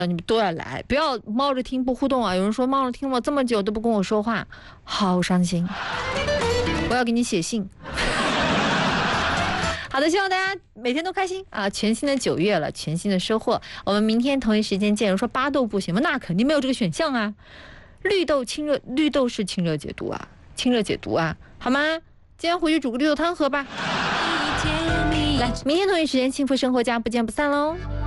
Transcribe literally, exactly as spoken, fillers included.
你们都要来，不要猫着听不互动啊！有人说猫着听了这么久都不跟我说话，好伤心。我要给你写信。好的，希望大家每天都开心啊！全新的九月了，全新的收获。我们明天同一时间见。有人说巴豆不行吗？那肯定没有这个选项啊！绿豆清热，绿豆是清热解毒啊，清热解毒啊，好吗？今天回去煮个绿豆汤喝吧。来，明天同一时间，幸福生活家不见不散喽！